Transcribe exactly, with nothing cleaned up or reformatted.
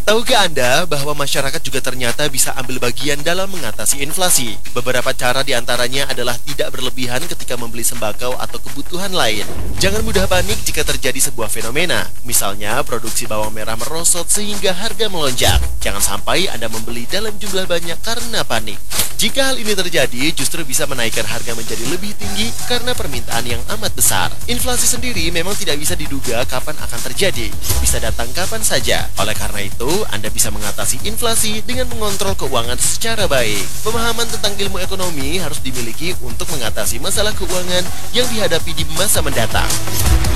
Tahukah Anda bahwa masyarakat juga ternyata bisa ambil bagian dalam mengatasi inflasi? Beberapa cara diantaranya adalah tidak berlebihan ketika membeli sembako atau kebutuhan lain. Jangan mudah panik jika terjadi sebuah fenomena. Misalnya, produksi bawang merah merosot sehingga harga melonjak. Jangan sampai Anda membeli dalam jumlah banyak karena panik. Jika hal ini terjadi, justru bisa menaikkan harga menjadi lebih tinggi karena permintaan yang amat besar. Inflasi sendiri memang tidak bisa diduga kapan akan terjadi. Bisa datang kapan saja. Oleh karena itu, Anda bisa mengatasi inflasi dengan mengontrol keuangan secara baik. Pemahaman tentang ilmu ekonomi harus dimiliki untuk mengatasi masalah keuangan yang dihadapi di masa mendatang.